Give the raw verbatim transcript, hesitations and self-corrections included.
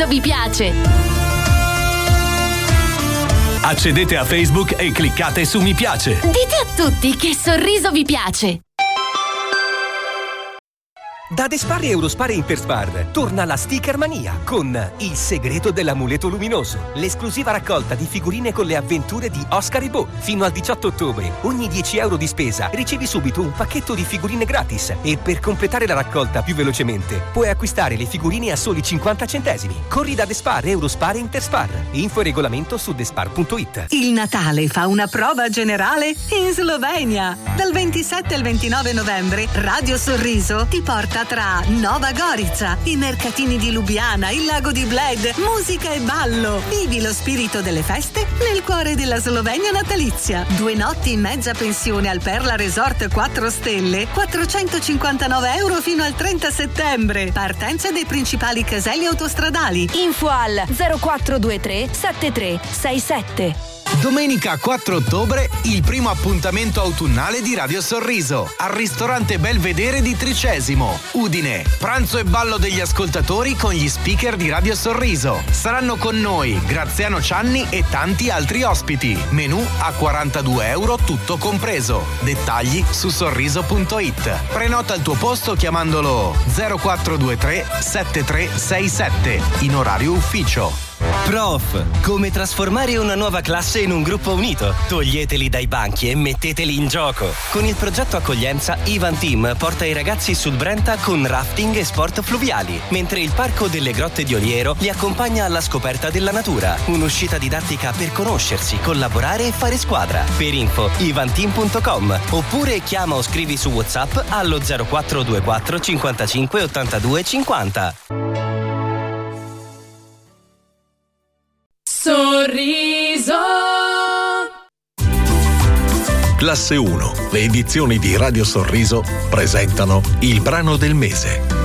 Sorriso vi piace. Accedete a Facebook e cliccate su mi piace. Dite a tutti che Sorriso vi piace. Da Despar e Eurospar e Interspar torna la Sticker Mania con Il segreto dell'amuleto luminoso, l'esclusiva raccolta di figurine con le avventure di Oscar e Bo. Fino al diciotto ottobre, ogni dieci euro di spesa ricevi subito un pacchetto di figurine gratis e per completare la raccolta più velocemente puoi acquistare le figurine a soli cinquanta centesimi. Corri da Despar, Eurospar e Interspar. Info e regolamento su despar punto it. Il Natale fa una prova generale in Slovenia. Dal ventisette al ventinove novembre Radio Sorriso ti porta tra Nova Gorica, i mercatini di Lubiana, il lago di Bled, musica e ballo. Vivi lo spirito delle feste nel cuore della Slovenia natalizia. Due notti in mezza pensione al Perla Resort quattro stelle, quattrocentocinquantanove euro fino al trenta settembre. Partenza dei principali caselli autostradali. Info al zero quattro due tre sette tre sei sette. Domenica quattro ottobre, il primo appuntamento autunnale di Radio Sorriso al ristorante Belvedere di Tricesimo, Udine. Pranzo e ballo degli ascoltatori con gli speaker di Radio Sorriso. Saranno con noi Graziano Cianni e tanti altri ospiti. Menù a quarantadue euro tutto compreso. Dettagli su sorriso punto it. Prenota il tuo posto chiamandolo zero quattro due tre sette tre sei sette in orario ufficio. Prof, come trasformare una nuova classe in un gruppo unito? Toglieteli dai banchi e metteteli in gioco. Con il progetto Accoglienza, Ivan Team porta i ragazzi sul Brenta con rafting e sport fluviali, mentre il Parco delle Grotte di Oliero li accompagna alla scoperta della natura. Un'uscita didattica per conoscersi, collaborare e fare squadra. Per info ivanteam punto com oppure chiama o scrivi su WhatsApp allo zero quattro due quattro cinquantacinque ottantadue cinquanta. Sorriso. Classe uno, le edizioni di Radio Sorriso presentano il brano del mese.